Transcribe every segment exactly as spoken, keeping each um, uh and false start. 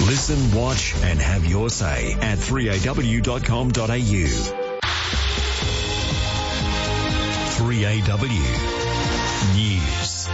Listen, watch and have your say at three A W dot com dot A U. three A W News.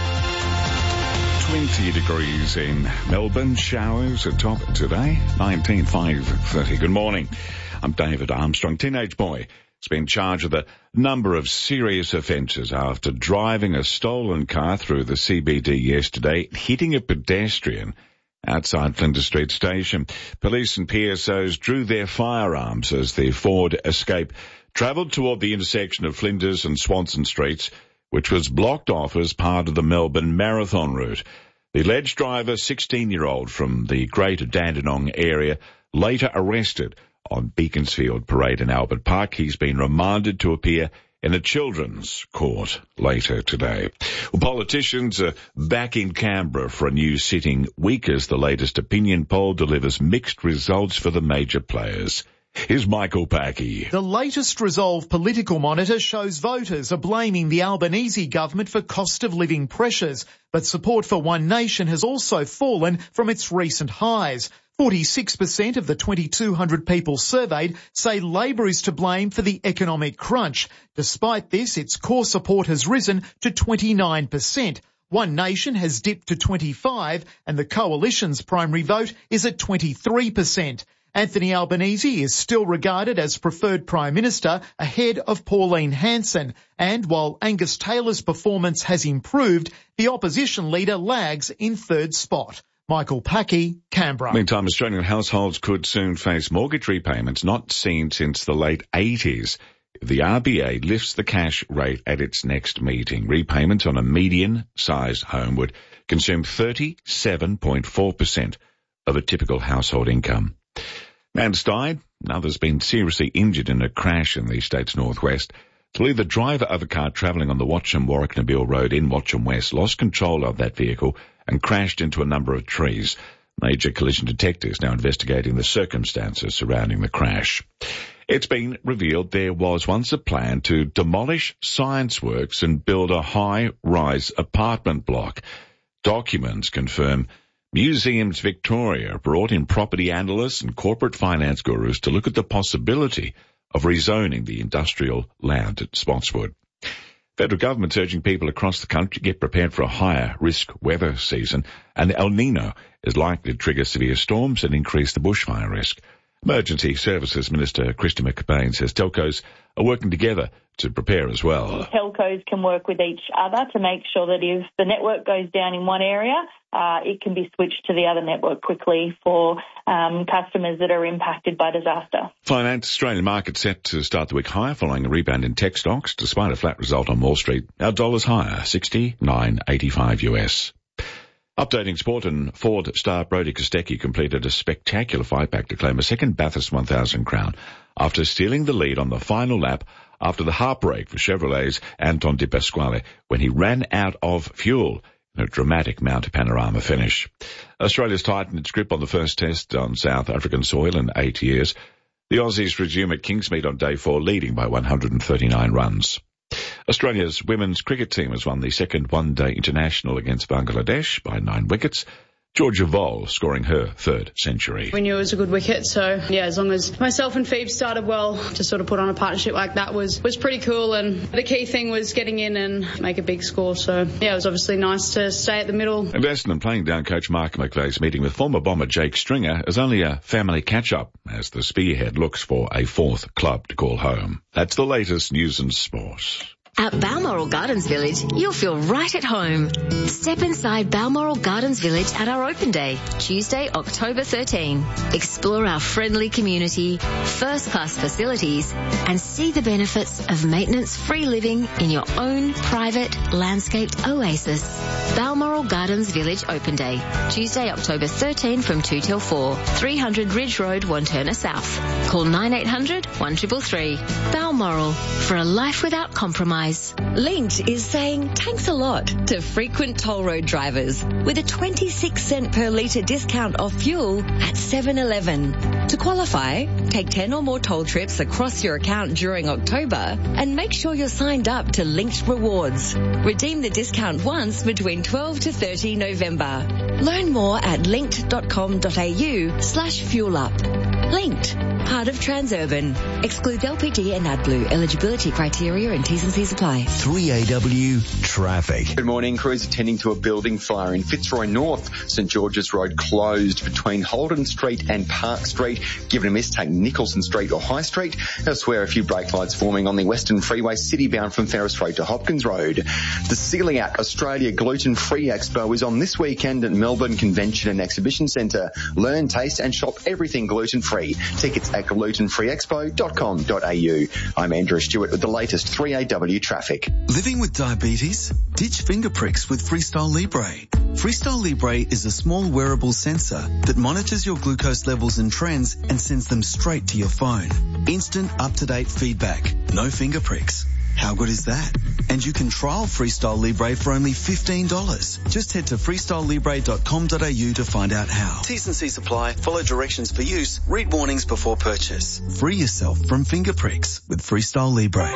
twenty degrees in Melbourne. Showers atop today. nineteen, five thirty. Good morning. I'm David Armstrong. Teenage boy has been charged with a number of serious offences after driving a stolen car through the C B D yesterday, hitting a pedestrian outside Flinders Street Station. Police and P S Os drew their firearms as the Ford Escape travelled toward the intersection of Flinders and Swanson Streets, which was blocked off as part of the Melbourne Marathon route. The alleged driver, sixteen-year-old from the Greater Dandenong area, later arrested on Beaconsfield Parade in Albert Park. He's been remanded to appear in a children's court later today. Well, politicians are back in Canberra for a new sitting week as the latest opinion poll delivers mixed results for the major players. Here's Michael Packey. The latest Resolve Political Monitor shows voters are blaming the Albanese government for cost of living pressures, but support for One Nation has also fallen from its recent highs. forty-six percent of the twenty-two hundred people surveyed say Labor is to blame for the economic crunch. Despite this, its core support has risen to twenty-nine percent. One Nation has dipped to twenty-five, and the Coalition's primary vote is at twenty-three percent. Anthony Albanese is still regarded as preferred Prime Minister ahead of Pauline Hanson. And while Angus Taylor's performance has improved, the opposition leader lags in third spot. Michael Packey, Canberra. Meantime, Australian households could soon face mortgage repayments not seen since the late eighties. The R B A lifts the cash rate at its next meeting. Repayments on a median-sized home would consume thirty-seven point four percent of a typical household income. Man's died. Another's been seriously injured in a crash in the state's northwest. The driver of a car travelling on the Watcham-Warwick-Nabil Road in Watcham West lost control of that vehicle and crashed into a number of trees. Major collision detectives now investigating the circumstances surrounding the crash. It's been revealed there was once a plan to demolish Science Works and build a high-rise apartment block. Documents confirm Museums Victoria brought in property analysts and corporate finance gurus to look at the possibility of rezoning the industrial land at Spotswood. Federal government's urging people across the country to get prepared for a higher risk weather season, and El Nino is likely to trigger severe storms and increase the bushfire risk. Emergency Services Minister Christy McBain says telcos are working together to prepare as well. Telcos can work with each other to make sure that if the network goes down in one area, uh, it can be switched to the other network quickly for um, customers that are impacted by disaster. Finance Australian market set to start the week higher following a rebound in tech stocks. Despite a flat result on Wall Street, our dollar's higher, sixty-nine eighty-five U S. Updating sport, and Ford star Brodie Kostecki completed a spectacular fight back to claim a second Bathurst one thousand crown after stealing the lead on the final lap after the heartbreak for Chevrolet's Anton De Pasquale when he ran out of fuel in a dramatic Mount Panorama finish. Australia's tightened its grip on the first test on South African soil in eight years. The Aussies resume at Kingsmead on day four, leading by one hundred thirty-nine runs. Australia's women's cricket team has won the second one-day international against Bangladesh by nine wickets. Georgia Voll scoring her third century. We knew it was a good wicket, so yeah, as long as myself and Phoebe started well, to sort of put on a partnership like that was, was pretty cool, and the key thing was getting in and make a big score, so yeah, it was obviously nice to stay at the middle. And Essendon playing down coach Mark McVeigh's meeting with former bomber Jake Stringer is only a family catch-up as the Spearhead looks for a fourth club to call home. That's the latest news and sport. At Balmoral Gardens Village, you'll feel right at home. Step inside Balmoral Gardens Village at our open day, Tuesday, October thirteenth. Explore our friendly community, first-class facilities, and see the benefits of maintenance-free living in your own private, landscaped oasis. Balmoral Gardens Village Open Day, Tuesday, October thirteenth from two till four, three hundred Ridge Road, Wanturna South. Call nine eight hundred, one three three three. Balmoral, for a life without compromise. Linkt is saying thanks a lot to frequent toll road drivers with a twenty-six cent per litre discount off fuel at seven eleven. To qualify, take ten or more toll trips across your account during October and make sure you're signed up to Linkt Rewards. Redeem the discount once between twelve to thirty November. Learn more at linked.com.au slash fuel up. Linked, part of Transurban. Excludes L P G and AdBlue. Eligibility criteria and T's and C's apply. three A W traffic. Good morning. Crews attending to a building fire in Fitzroy North. St George's Road closed between Holden Street and Park Street. Given a miss, take Nicholson Street or High Street. Elsewhere, a few brake lights forming on the Western Freeway, city-bound from Ferris Road to Hopkins Road. The Celiac Australia Gluten Free Expo is on this weekend at Melbourne Convention and Exhibition Centre. Learn, taste and shop everything gluten-free. Tickets at gluten free expo dot com dot a u. I'm Andrew Stewart with the latest three A W traffic. Living with diabetes? Ditch finger pricks with Freestyle Libre. Freestyle Libre is a small wearable sensor that monitors your glucose levels and trends and sends them straight to your phone. Instant, up-to-date feedback. No finger pricks. How good is that? And you can trial Freestyle Libre for only fifteen dollars. Just head to freestyle libre dot com dot a u to find out how. T's and C's apply. Follow directions for use. Read warnings before purchase. Free yourself from finger pricks with Freestyle Libre.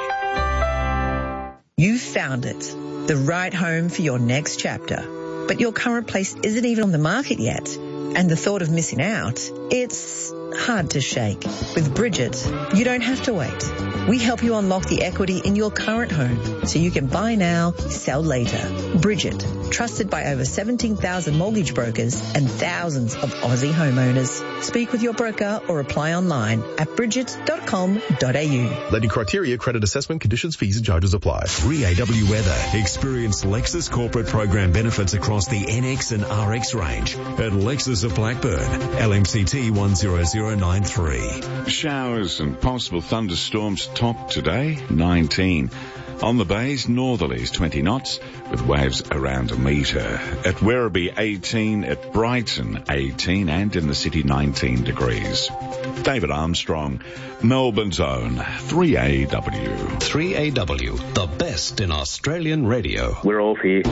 You found it. The right home for your next chapter. But your current place isn't even on the market yet. And the thought of missing out, it's hard to shake. With Bridget, you don't have to wait. We help you unlock the equity in your current home so you can buy now, sell later. Bridget, trusted by over seventeen thousand mortgage brokers and thousands of Aussie homeowners. Speak with your broker or apply online at bridget dot com dot a u. Lending criteria, credit assessment, conditions, fees and charges apply. three A W weather. Experience Lexus corporate program benefits across the N X and R X range at Lexus of Blackburn. L M C T one zero zero nine three. Showers and possible thunderstorms top today, nineteen. On the bays, northerlies twenty knots with waves around a metre. At Werribee eighteen, at Brighton eighteen and in the city nineteen degrees. David Armstrong, Melbourne's own three A W. three A W, the best in Australian radio. We're all here.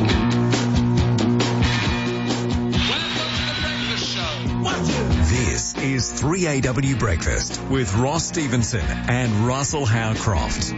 This is three A W Breakfast with Ross Stevenson and Russell Howcroft.